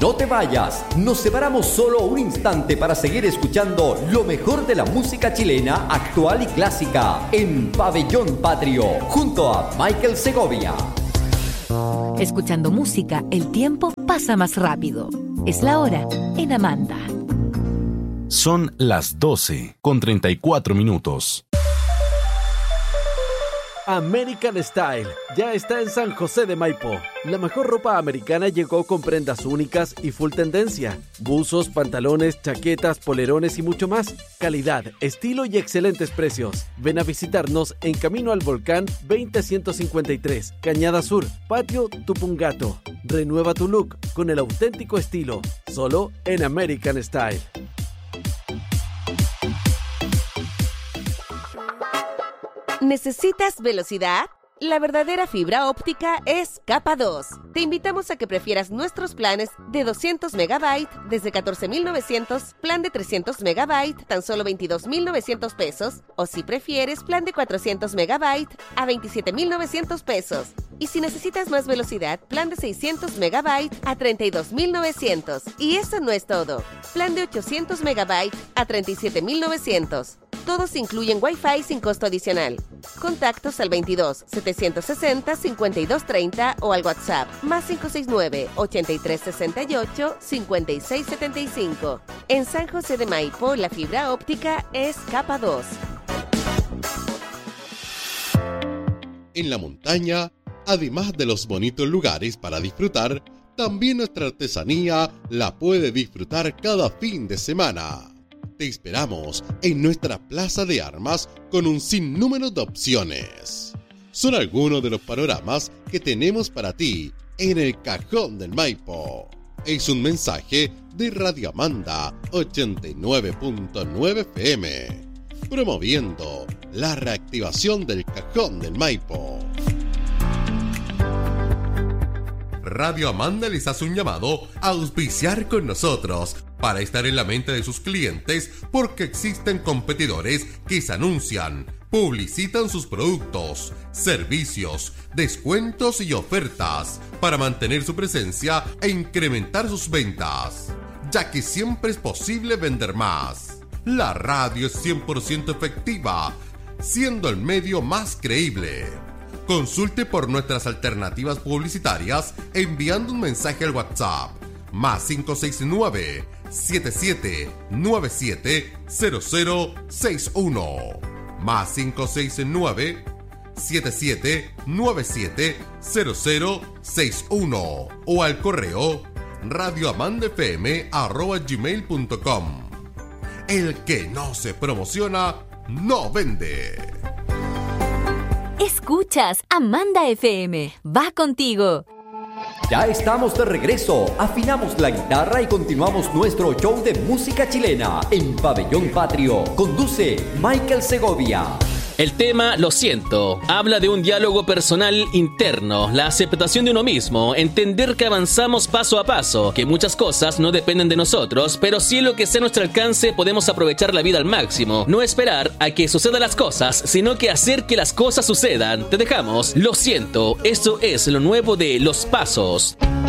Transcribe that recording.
No te vayas, nos separamos solo un instante para seguir escuchando lo mejor de la música chilena, actual y clásica, en Pabellón Patrio, junto a Michael Segovia. Escuchando música, el tiempo pasa más rápido. Es la hora en Amanda. Son las 12:34. American Style ya está en San José de Maipo. La mejor ropa americana llegó con prendas únicas y full tendencia. Buzos, pantalones, chaquetas, polerones y mucho más. Calidad, estilo y excelentes precios. Ven a visitarnos en Camino al Volcán 20153, Cañada Sur, Patio Tupungato. Renueva tu look con el auténtico estilo, solo en American Style. ¿Necesitas velocidad? La verdadera fibra óptica es Capa 2. Te invitamos a que prefieras nuestros planes de 200 MB desde 14,900, plan de 300 MB tan solo 22,900 pesos, o si prefieres plan de 400 MB a 27,900 pesos. Y si necesitas más velocidad, plan de 600 MB a 32,900. Y eso no es todo. Plan de 800 MB a 37,900. Todos incluyen Wi-Fi sin costo adicional. Contactos al 22 760 5230 o al WhatsApp +569 8368 5675. En San José de Maipo, la fibra óptica es Capa 2. En la montaña, además de los bonitos lugares para disfrutar, también nuestra artesanía la puede disfrutar cada fin de semana. Te esperamos en nuestra plaza de armas con un sinnúmero de opciones. Son algunos de los panoramas que tenemos para ti en el Cajón del Maipo. Es un mensaje de Radio Amanda 89.9 FM, promoviendo la reactivación del Cajón del Maipo. Radio Amanda les hace un llamado a auspiciar con nosotros para estar en la mente de sus clientes, porque existen competidores que se anuncian, publicitan sus productos, servicios, descuentos y ofertas para mantener su presencia e incrementar sus ventas, ya que siempre es posible vender más. La radio es 100% efectiva, siendo el medio más creíble. Consulte por nuestras alternativas publicitarias enviando un mensaje al WhatsApp +569 7797 0061 +569 7797 0061 o al correo radioamandafm@gmail.com. El que no se promociona no vende. Escuchas Amanda FM. Va contigo. Ya estamos de regreso, afinamos la guitarra y continuamos nuestro show de música chilena en Pabellón Patrio. Conduce Michael Segovia. El tema, Lo siento, habla de un diálogo personal interno, la aceptación de uno mismo, entender que avanzamos paso a paso, que muchas cosas no dependen de nosotros, pero sí en lo que sea a nuestro alcance podemos aprovechar la vida al máximo. No esperar a que sucedan las cosas, sino que hacer que las cosas sucedan. Te dejamos Lo siento, eso es lo nuevo de Los Pasos.